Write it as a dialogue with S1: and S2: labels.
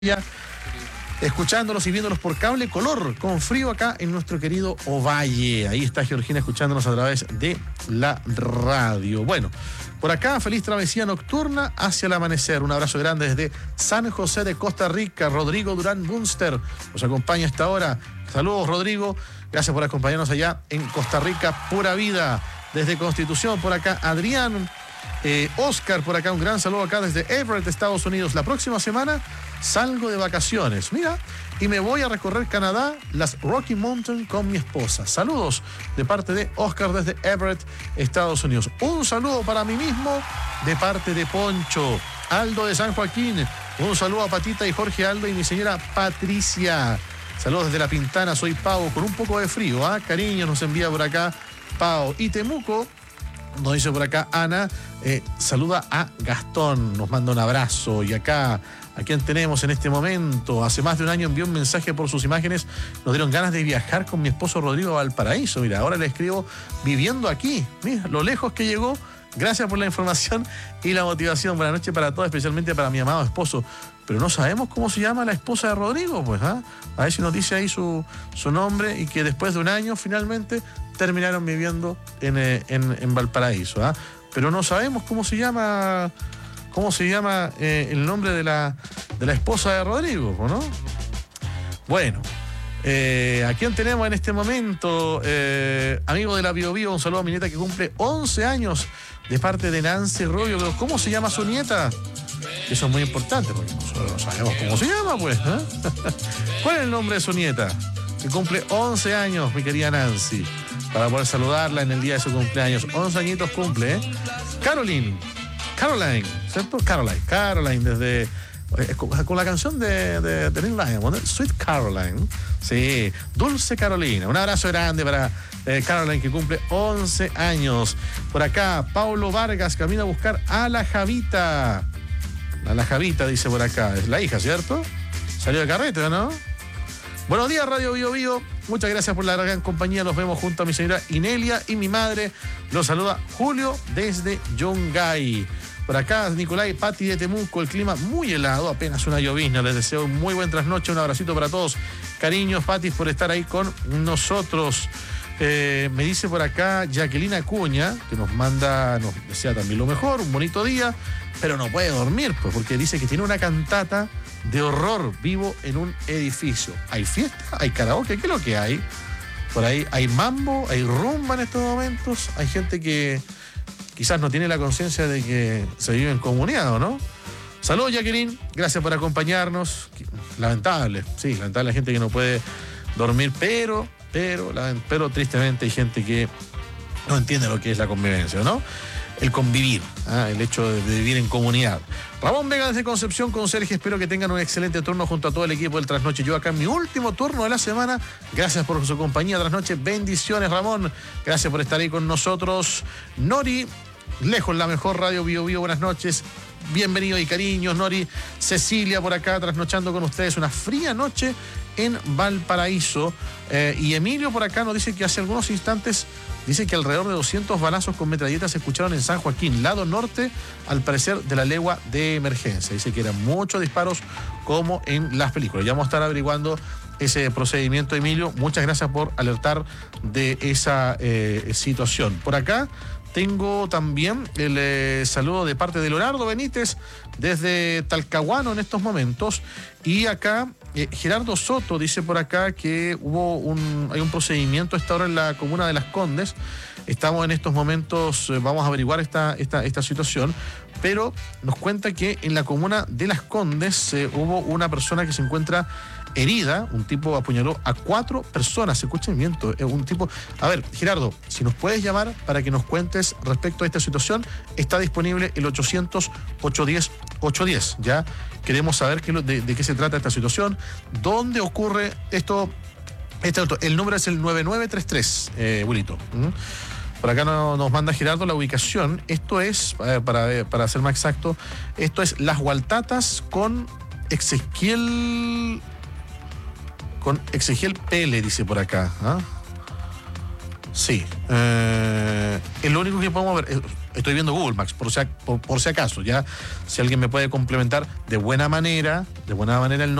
S1: ya escuchándolos y viéndolos por cable color, con frío acá en nuestro querido Ovalle. Ahí está Georgina escuchándonos a través de la radio. Bueno, por acá, feliz travesía nocturna hacia el amanecer. Un abrazo grande desde San José de Costa Rica. Rodrigo Durán Bunster nos acompaña hasta ahora. Saludos, Rodrigo. Gracias por acompañarnos allá en Costa Rica. Pura vida. Desde Constitución, por acá, Adrián. Oscar, por acá, un gran saludo acá desde Everett, Estados Unidos. La próxima semana salgo de vacaciones, mira, y me voy a recorrer Canadá, las Rocky Mountains con mi esposa. Saludos de parte de Oscar desde Everett, Estados Unidos. Un saludo para mí mismo de parte de Poncho. Aldo de San Joaquín, un saludo a Patita y Jorge Aldo y mi señora Patricia. Saludos desde La Pintana, soy Pau, con un poco de frío, cariño nos envía por acá Pau. Y Temuco, nos dice por acá Ana, saluda a Gastón, nos manda un abrazo. Y acá, ¿a quién tenemos en este momento? Hace más de un año envió un mensaje por sus imágenes. Nos dieron ganas de viajar con mi esposo Rodrigo a Valparaíso. Mira, ahora le escribo viviendo aquí. Mira, lo lejos que llegó. Gracias por la información y la motivación. Buenas noches para todos, especialmente para mi amado esposo. Pero no sabemos cómo se llama la esposa de Rodrigo, pues, A ver si nos dice ahí su nombre, y que después de un año finalmente terminaron viviendo en Valparaíso, Pero no sabemos cómo se llama el nombre de la esposa de Rodrigo, ¿no? Bueno, ¿a quién tenemos en este momento? Amigo de la Bio Bio, un saludo a mi nieta que cumple 11 años de parte de Nancy Rubio. Pero ¿cómo se llama su nieta? Eso es muy importante porque nosotros no sabemos cómo se llama, pues. ¿Cuál es el nombre de su nieta? Que cumple 11 años, mi querida Nancy, para poder saludarla en el día de su cumpleaños. 11 añitos cumple, Caroline, ¿cierto? Caroline, desde... con la canción de Neil Diamond, Sweet Caroline. Sí, Dulce Carolina. Un abrazo grande para Caroline, que cumple 11 años. Por acá, Paulo Vargas camina a buscar a la Javita. A la Javita, dice por acá. Es la hija, ¿cierto? Salió de carrete, ¿no? Buenos días, Radio Bio Bio. Muchas gracias por la gran compañía. Los vemos junto a mi señora Inelia y mi madre. Los saluda Julio desde Yungay. Por acá, Nicolai, Pati de Temuco, el clima muy helado, apenas una llovizna. Les deseo un muy buen trasnoche, un abracito para todos. Cariños, Pati, por estar ahí con nosotros. Me dice por acá Jacqueline Acuña, que nos desea también lo mejor, un bonito día, pero no puede dormir, pues, porque dice que tiene una cantata de horror vivo en un edificio. Hay fiesta, hay karaoke, ¿qué es lo que hay? Por ahí hay mambo, hay rumba en estos momentos, hay gente que quizás no tiene la conciencia de que se vive en comunidad, ¿o no? Saludos, Jacqueline, gracias por acompañarnos. Lamentable la gente que no puede dormir, pero tristemente hay gente que no entiende lo que es la convivencia, ¿no? El convivir, el hecho de vivir en comunidad. Ramón Vega desde Concepción, con Sergio, espero que tengan un excelente turno junto a todo el equipo del Trasnoche. Yo acá en mi último turno de la semana. Gracias por su compañía, Trasnoche. Bendiciones, Ramón. Gracias por estar ahí con nosotros. Nori, lejos la mejor Radio Bio Bio, buenas noches. Bienvenido y cariños, Nori. Cecilia por acá, trasnochando con ustedes. Una fría noche en Valparaíso. Y Emilio por acá nos dice que hace algunos instantes, dice que alrededor de 200 balazos con metralletas se escucharon en San Joaquín, lado norte, al parecer de la legua de emergencia. Dice que eran muchos disparos como en las películas. Ya vamos a estar averiguando ese procedimiento, Emilio. Muchas gracias por alertar de esa situación. Por acá tengo también el saludo de parte de Leonardo Benítez desde Talcahuano en estos momentos. Y acá Gerardo Soto dice por acá que hay un procedimiento a esta hora en la comuna de Las Condes. Estamos en estos momentos, vamos a averiguar esta situación, pero nos cuenta que en la comuna de Las Condes hubo una persona que se encuentra herida. Un tipo apuñaló a 4 personas. Se escucha el viento. Un tipo... A ver, Gerardo, si nos puedes llamar para que nos cuentes respecto a esta situación, está disponible el 800-810-810. Ya queremos saber de qué se trata esta situación, dónde ocurre esto. El número es el 9933, Wilito. Por acá nos manda Gerardo la ubicación. Esto es, para ser más exacto, esto es Las Hualtatas con Ezequiel Pele, dice por acá. Sí. Es lo único que podemos ver. Estoy viendo Google Maps, por si acaso, ya. Si alguien me puede complementar de buena manera el